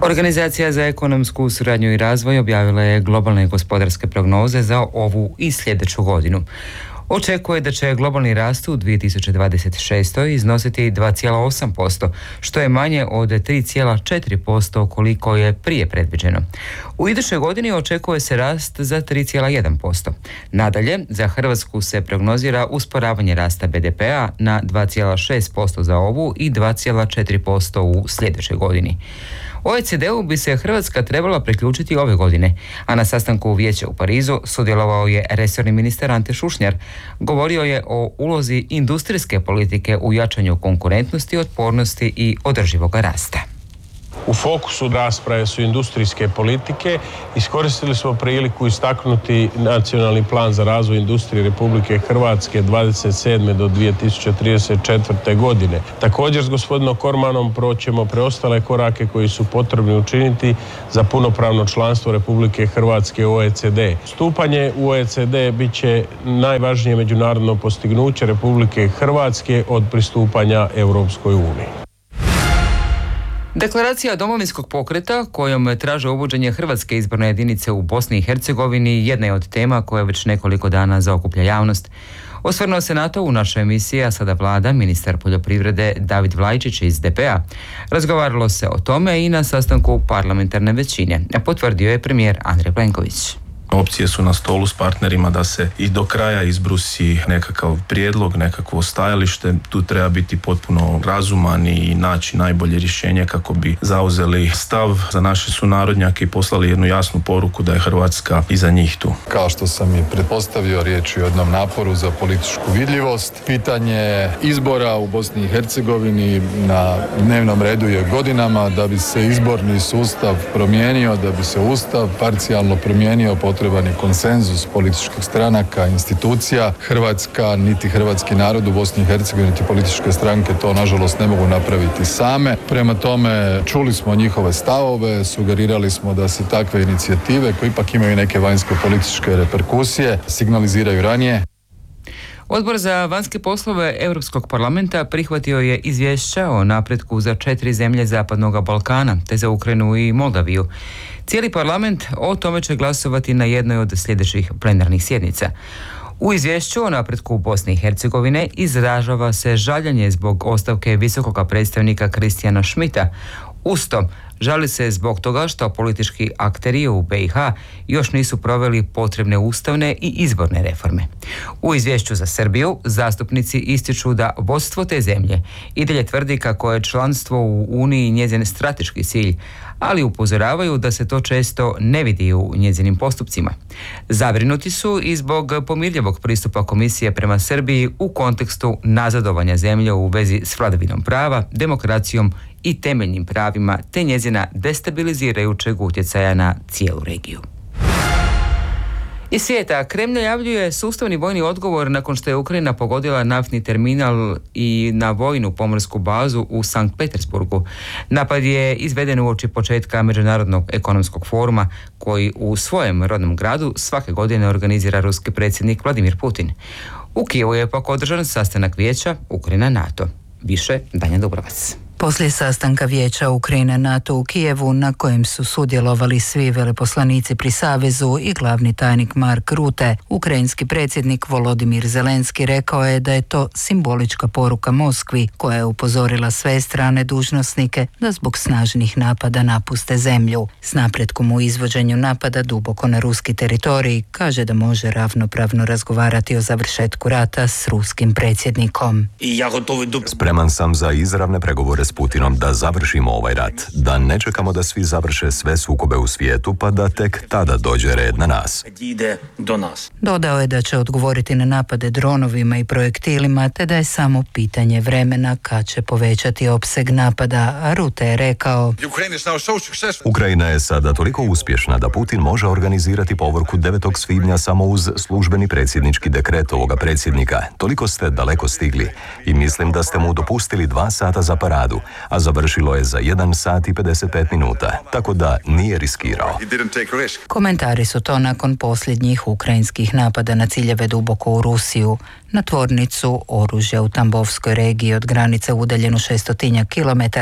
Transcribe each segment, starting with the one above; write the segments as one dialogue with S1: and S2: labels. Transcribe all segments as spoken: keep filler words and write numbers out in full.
S1: Organizacija za ekonomsku suradnju i razvoj objavila je globalne gospodarske prognoze za ovu i sljedeću godinu. Očekuje da će globalni rast u dvije tisuće dvadeset šestoj iznositi dva zarez osam posto, što je manje od tri zarez četiri posto koliko je prije predviđeno. U idućoj godini očekuje se rast za tri zarez jedan posto. Nadalje, za Hrvatsku se prognozira usporavanje rasta be de pea na dva zarez šest posto za ovu i dva zarez četiri posto u sljedećoj godini. O E C D-u bi se Hrvatska trebala priključiti ove godine, a na sastanku Vijeća u Parizu sudjelovao je resorni ministar Ante Šušnjar. Govorio je o ulozi industrijske politike u jačanju konkurentnosti, otpornosti i održivog rasta.
S2: U fokusu rasprave su industrijske politike. Iskoristili smo priliku istaknuti nacionalni plan za razvoj industrije Republike Hrvatske dvadeset sedme do dvije tisuće trideset četvrte godine. Također s gospodinom Kormanom proćemo preostale korake koji su potrebni učiniti za punopravno članstvo Republike Hrvatske u O E C D. Stupanje u O E C D bit će najvažnije međunarodno postignuće Republike Hrvatske od pristupanja Europskoj uniji.
S1: Deklaracija Domovinskog pokreta kojom traže uvođenje hrvatske izborne jedinice u Bosni i Hercegovini jedna je od tema koja već nekoliko dana zaokuplja javnost. Osvrnuo se na to u našoj emisiji, a sada vlada, ministar poljoprivrede David Vlajčić iz D P A. Razgovaralo se o tome i na sastanku parlamentarne većine, a potvrdio je premijer Andrej Plenković.
S3: Opcije su na stolu s partnerima da se i do kraja izbrusi nekakav prijedlog, nekakvo stajalište. Tu treba biti potpuno razuman i naći najbolje rješenje kako bi zauzeli stav za naše sunarodnjake i poslali jednu jasnu poruku da je Hrvatska iza njih tu.
S4: Kao što sam i pretpostavio, riječ je o jednom naporu za političku vidljivost. Pitanje izbora u Bosni i Hercegovini na dnevnom redu je godinama. Da bi se izborni sustav promijenio, da bi se ustav parcijalno promijenio, potreban je konsenzus političkih stranaka, institucija. Hrvatska, niti hrvatski narod u Bosni i Hercegovini, niti političke stranke to nažalost ne mogu napraviti same. Prema tome, čuli smo njihove stavove, sugerirali smo da se takve inicijative, koje ipak imaju neke vanjsko političke reperkusije, signaliziraju ranije.
S1: Odbor za vanjske poslove Europskog parlamenta prihvatio je izvješća o napretku za četiri zemlje Zapadnog Balkana, te za Ukrajinu i Moldaviju. Cijeli parlament o tome će glasovati na jednoj od sljedećih plenarnih sjednica. U izvješću o napretku Bosne i Hercegovine izražava se žaljenje zbog ostavke visokog predstavnika Kristijana Schmidta. Usto, žali se zbog toga što politički akteri u be i ha još nisu proveli potrebne ustavne i izborne reforme. U izvješću za Srbiju zastupnici ističu da vodstvo te zemlje i dalje tvrdi kako je članstvo u Uniji njezin strateški cilj, ali upozoravaju da se to često ne vidi u njezinim postupcima. Zabrinuti su i zbog pomirljivog pristupa komisije prema Srbiji u kontekstu nazadovanja zemlje u vezi s vladavinom prava, demokracijom i temeljnim pravima, te njezina destabilizirajućeg utjecaja na cijelu regiju. Iz svijeta, Kremlj najavljuje sustavni vojni odgovor nakon što je Ukrajina pogodila naftni terminal i na vojnu pomorsku bazu u Sankt Petersburgu. Napad je izveden uoči početka Međunarodnog ekonomskog foruma koji u svojem rodnom gradu svake godine organizira ruski predsjednik Vladimir Putin. U Kijevu je pak održan sastanak vijeća Ukrajina-NATO. Više Danja Dubrovac.
S5: Poslije sastanka vijeća Ukrajine NATO u Kijevu, na kojem su sudjelovali svi veleposlanici pri Savezu i glavni tajnik Mark Rutte, ukrajinski predsjednik Volodimir Zelenski rekao je da je to simbolička poruka Moskvi, koja je upozorila sve strane dužnosnike da zbog snažnih napada napuste zemlju. S napretkom u izvođenju napada duboko na ruski teritorij, kaže da može ravnopravno razgovarati o završetku rata s ruskim predsjednikom.
S6: Spreman sam za izravne pregovore s Putinom da završimo ovaj rat, da ne čekamo da svi završe sve sukobe u svijetu pa da tek tada dođe red na nas.
S5: Dodao je da će odgovoriti na napade dronovima i projektilima, te da je samo pitanje vremena kad će povećati opseg napada, a Rutte je rekao:
S6: Ukrajina je sada toliko uspješna da Putin može organizirati povorku devetog svibnja samo uz službeni predsjednički dekret ovoga predsjednika. Toliko ste daleko stigli i mislim da ste mu dopustili dva sata za paradu, a završilo je za jedan sat i pedeset pet minuta, tako da nije riskirao.
S5: Komentari su to nakon posljednjih ukrajinskih napada na ciljeve duboko u Rusiju, na tvornicu oružja u Tambovskoj regiji od granice udaljenu šestotinjak kilometara,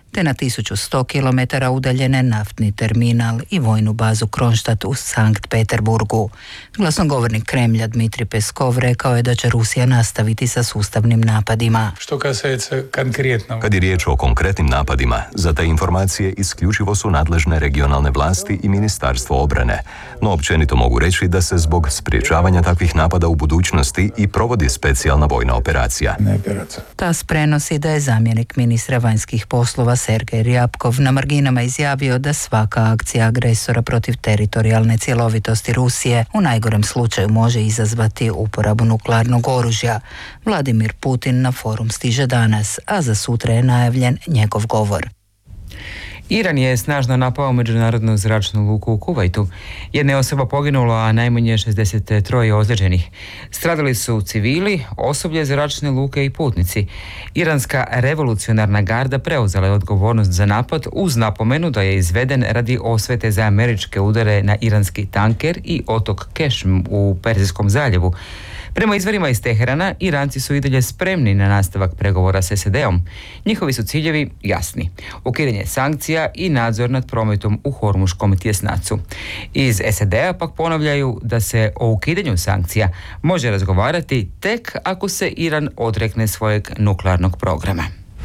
S5: te na tisuću sto kilometara udaljene naftni terminal i vojnu bazu Kronštat u Sankt Peterburgu. Glasnogovornik Kremlja Dmitrij Peskov rekao je da će Rusija nastaviti sa sustavnim napadima.
S7: Što kасается конкретно?
S6: Kad je riječ o konkretnim napadima, za te informacije isključivo su nadležne regionalne vlasti i Ministarstvo obrane, no općenito mogu reći da se zbog spriječavanja takvih napada u budućnosti i provodi specijalna vojna operacija.
S5: TAS prenosi da je zamjenik ministra vanjskih poslova Sergej Ryabkov na marginama izjavio da svaka akcija agresora protiv teritorijalne cjelovitosti Rusije u najgorem slučaju može izazvati uporabu nuklearnog oružja. Vladimir Putin na forum stiže danas, a za sutra je najavljen njegov govor.
S1: Iran je snažno napao međunarodnu zračnu luku u Kuvajtu. Jedna je osoba poginula, a najmanje šezdeset tri ozlijeđenih. Stradali su civili, osoblje zračne luke i putnici. Iranska revolucionarna garda preuzela je odgovornost za napad uz napomenu da je izveden radi osvete za američke udare na iranski tanker i otok Kešm u Perzijskom zaljevu. Prema izvorima iz Teherana, Iranci su i dalje spremni na nastavak pregovora s S A D-om. Njihovi su ciljevi jasni. Ukidanje sankcija i nadzor nad prometom u Hormuškom tjesnacu. Iz S A D-a pak ponavljaju da se o ukidanju sankcija može razgovarati tek ako se Iran odrekne svojeg nuklearnog programa.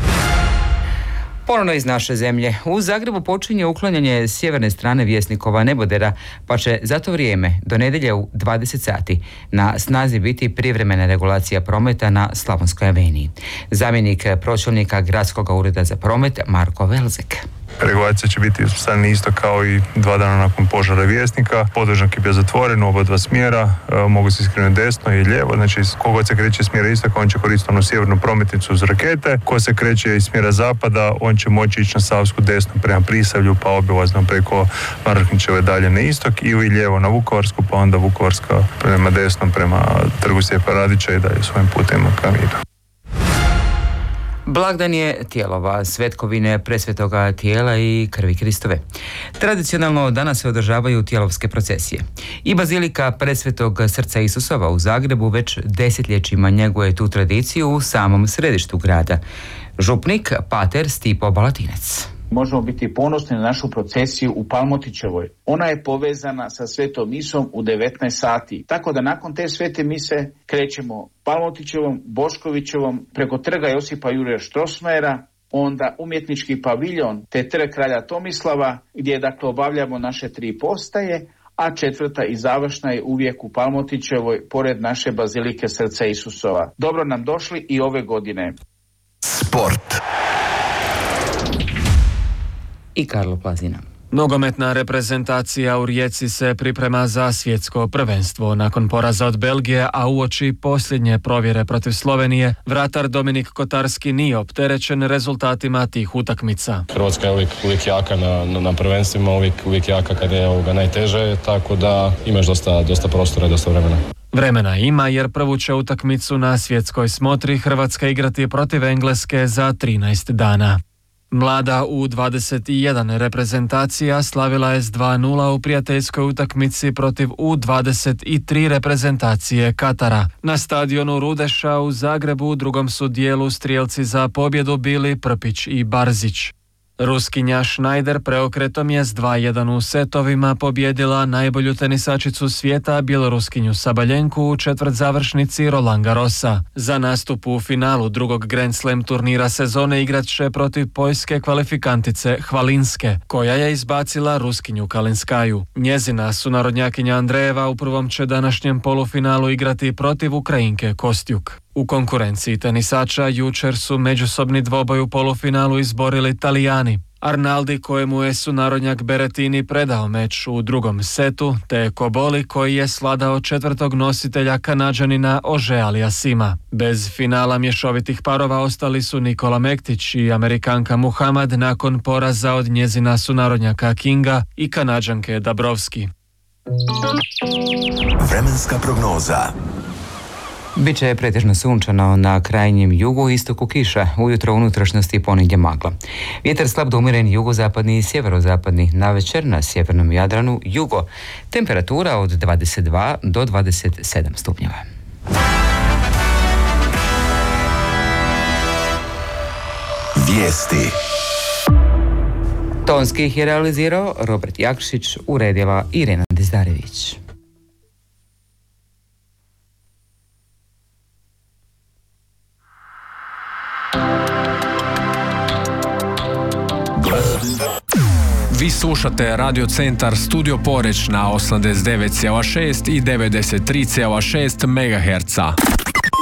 S1: Ponovno iz naše zemlje. U Zagrebu počinje uklanjanje sjeverne strane Vjesnikova nebodera, pa će za to vrijeme do nedjelje u dvadeset sati na snazi biti privremena regulacija prometa na Slavonskoj aveniji. Zamjenik pročelnika Gradskog ureda za promet Marko Velzek.
S8: Regulacija će biti uspostavljena isto kao i dva dana nakon požara Vjesnika. Podvožnjak je bio zatvoren u oba dva smjera, e, mogu se iskrenuti desno i lijevo, znači koga se kreće iz smjera istoka, on će koristiti onu sjevernu prometnicu uz rakete, ko se kreće iz smjera zapada, on će moći ići na Savsku desno prema Prisavlju, pa obilazno preko Maraknićeve dalje na istok, ili lijevo na Vukovarsku, pa onda Vukovarska prema desno prema Trgu Stjepana Radića i dalje svojim putem ka Vidu.
S1: Blagdan je tijelova, svetkovine presvetoga tijela i krvi Kristove. Tradicionalno danas se održavaju tijelovske procesije. I bazilika presvetog srca Isusova u Zagrebu već desetljećima njeguje tu tradiciju u samom središtu grada. Župnik pater Stipo Balatinec.
S9: Možemo biti ponosni na našu procesiju u Palmotićevoj. Ona je povezana sa svetom misom u devetnaest sati. Tako da nakon te svete mise krećemo Palmotićevom, Boškovićevom, preko trga Josipa Jurja Strossmayera, onda umjetnički paviljon te trg kralja Tomislava, gdje dakle obavljamo naše tri postaje, a četvrta i završna je uvijek u Palmotićevoj, pored naše bazilike srca Isusova. Dobro nam došli i ove godine.
S10: Sport.
S1: I Karlo Plazina.
S11: Nogometna reprezentacija u Rijeci se priprema za svjetsko prvenstvo. Nakon poraza od Belgije, a uoči posljednje provjere protiv Slovenije, vratar Dominik Kotarski nije opterećen rezultatima tih utakmica.
S12: Hrvatska je uvijek, uvijek jaka na, na, na prvenstvima, uvijek, uvijek jaka kad je ovoga najteže, tako da imaš dosta, dosta prostora i dosta vremena.
S11: Vremena ima jer prvu će utakmicu na svjetskoj smotri Hrvatska igrati protiv Engleske za trinaest dana. Mlada U dvadeset jedan reprezentacija slavila je s dva nula u prijateljskoj utakmici protiv U dvadeset tri reprezentacije Katara. Na stadionu Rudeša u Zagrebu u drugom su dijelu strijelci za pobjedu bili Prpić i Barzić. Ruskinja Schneider preokretom je s dva jedan u setovima pobjedila najbolju tenisačicu svijeta Bjeloruskinju Sabaljenku u četvrt završnici Roland Garrosa. Za nastup u finalu drugog Grand Slam turnira sezone igrat će protiv poljske kvalifikantice Hvalinske, koja je izbacila Ruskinju Kalinskaju. Njezina sunarodnjakinja Andrejeva u prvom će današnjem polufinalu igrati protiv Ukrajinke Kostjuk. U konkurenciji tenisača jučer su međusobni dvoboj u polufinalu izborili Talijani. Arnaldi, kojemu je sunarodnjak Berettini predao meč u drugom setu, te Koboli koji je sladao četvrtog nositelja Kanađanina Ožea Aliassima. Bez finala mješovitih parova ostali su Nikola Mektić i Amerikanka Muhammad nakon poraza od njezina sunarodnjaka Kinga i Kanađanke Dabrowski.
S10: Vremenska prognoza.
S1: Biće pretežno sunčano, na krajnjem jugu i istoku kiša, ujutro u unutrašnjosti ponegdje magla. Vjetar slab do umjeren jugozapadni i sjeverozapadni, navečer na sjevernom Jadranu jugo. Temperatura od dvadeset dva do dvadeset sedam stupnjeva.
S10: Vijesti.
S1: Tonski ih je realizirao Robert Jakšić, uredila Irena Dizdarević.
S13: Vi slušate Radio Centar Studio Poreć na osamdeset devet zarez šest i devedeset tri zarez šest megaherca.